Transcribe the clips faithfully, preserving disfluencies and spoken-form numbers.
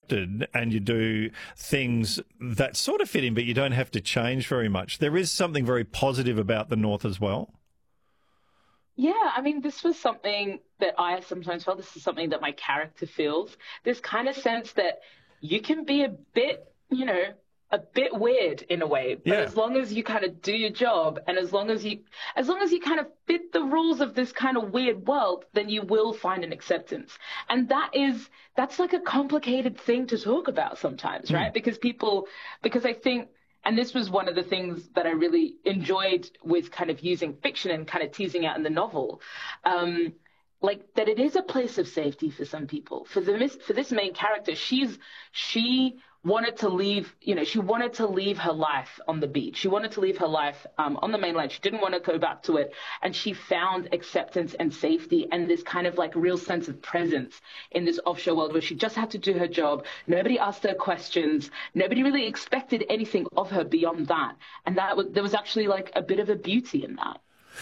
accepted and you do things that sort of fit in, but you don't have to change very much. There is something very positive about the North as well. Yeah, I mean, this was something that I sometimes felt. This is something that my character feels. This kind of sense that you can be a bit, you know, a bit weird in a way, but Yeah. as long as you kind of do your job and as long as you, as long as you kind of fit the rules of this kind of weird world, then you will find an acceptance. And that is, that's like a complicated thing to talk about sometimes, right? Because people, because I think, and this was one of the things that I really enjoyed with kind of using fiction and kind of teasing out in the novel. Um, like that it is a place of safety for some people. For the for this main character, she's she wanted to leave, you know, she wanted to leave her life on the beach. She wanted to leave her life um, on the mainland. She didn't want to go back to it. And she found acceptance and safety and this kind of like real sense of presence in this offshore world where she just had to do her job. Nobody asked her questions. Nobody really expected anything of her beyond that. And that was, there was actually like a bit of a beauty in that.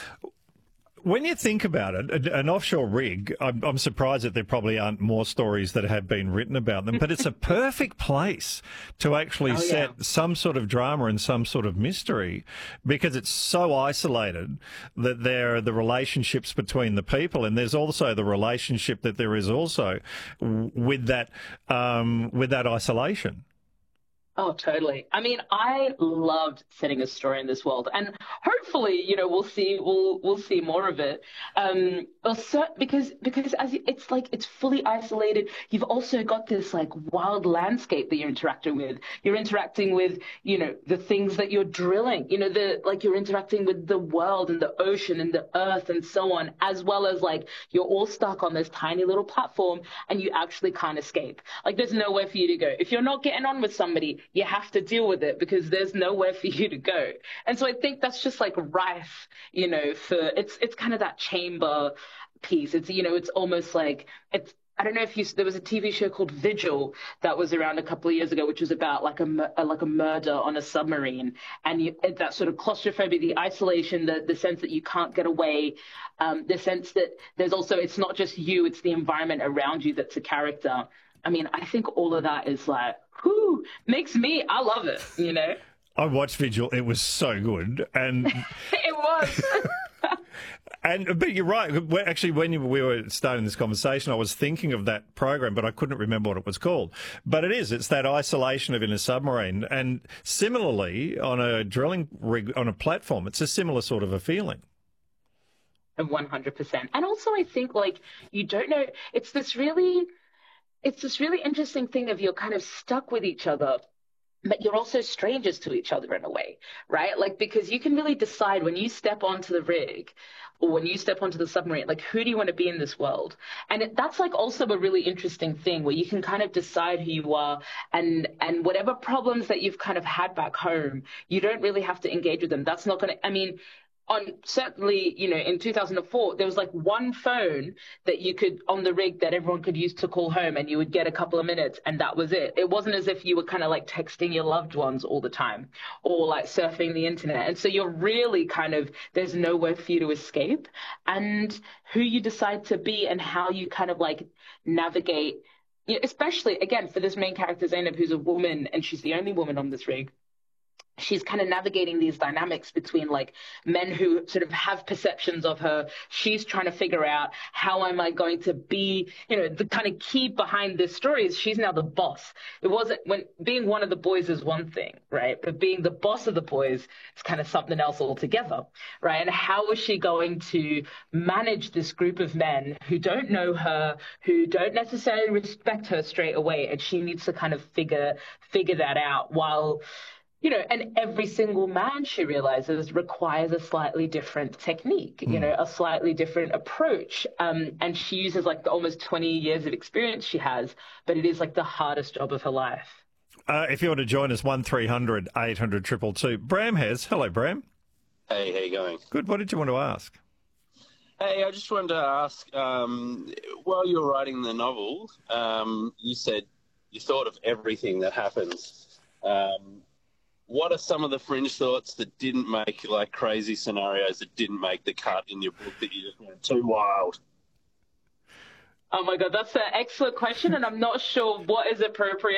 When you think about it, an offshore rig, I'm, I'm surprised that there probably aren't more stories that have been written about them, but it's a perfect place to actually oh, set yeah. some sort of drama and some sort of mystery because it's so isolated that there are the relationships between the people, and there's also the relationship that there is also with that, um, with that isolation. Oh, totally. I mean, I loved setting a story in this world, and hopefully, you know, we'll see, we'll we'll see more of it. Um, also because because as it's like it's fully isolated. You've also got this like wild landscape that you're interacting with. You're interacting with, you know, the things that you're drilling. You know, the like you're interacting with the world and the ocean and the earth and so on, as well as like you're all stuck on this tiny little platform, and you actually can't escape. Like, there's nowhere for you to go if you're not getting on with somebody. You have to deal with it because there's nowhere for you to go. And so I think that's just like rife, you know, for it's it's kind of that chamber piece. It's, you know, it's almost like it's, I don't know if you, there was a T V show called Vigil that was around a couple of years ago, which was about like a, a like a murder on a submarine, and you, that sort of claustrophobia, the isolation, the the sense that you can't get away, um, the sense that there's also, it's not just you, it's the environment around you that's a character. I mean, I think all of that is like, whoo, makes me, I love it, you know? I watched Vigil. It was so good. And it was. and but you're right. Actually, when we were starting this conversation, I was thinking of that program, but I couldn't remember what it was called. But it is. It's that isolation of in a submarine. And similarly, on a drilling rig, on a platform, it's a similar sort of a feeling. one hundred percent. And also, I think, like, you don't know, it's this really... It's this really interesting thing of you're kind of stuck with each other, but you're also strangers to each other in a way, right? Like, because you can really decide when you step onto the rig or when you step onto the submarine, like, who do you want to be in this world? And it, that's like also a really interesting thing where you can kind of decide who you are, and and whatever problems that you've kind of had back home, you don't really have to engage with them. That's not going to, I mean, on certainly, you know, in two thousand four, there was like one phone that you could on the rig that everyone could use to call home, and you would get a couple of minutes, and that was it. It wasn't as if you were kind of like texting your loved ones all the time or like surfing the internet. And so you're really kind of, there's nowhere for you to escape. And who you decide to be and how you kind of like navigate, you know, especially again for this main character, Zainab, who's a woman and she's the only woman on this rig. She's kind of navigating these dynamics between like men who sort of have perceptions of her. She's trying to figure out, how am I going to be, you know, the kind of key behind this story is she's now the boss. It wasn't, when being one of the boys is one thing, right? But being the boss of the boys is kind of something else altogether, right? And how is she going to manage this group of men who don't know her, who don't necessarily respect her straight away? And she needs to kind of figure, figure that out while, you know, and every single man, she realizes, requires a slightly different technique, you know, a slightly different approach. Um, and she uses like the almost twenty years of experience she has, but it is like the hardest job of her life. Uh, if you want to join us, one three hundred eight hundred two two two. Bram has. Hello, Bram. Hey, how you going? Good. What did you want to ask? Hey, I just wanted to ask, um, while you were writing the novel, um, you said you thought of everything that happens. Um, What are some of the fringe thoughts that didn't make, like crazy scenarios that didn't make the cut in your book that you just went too wild? Oh my God, that's an excellent question, and I'm not sure what is appropriate.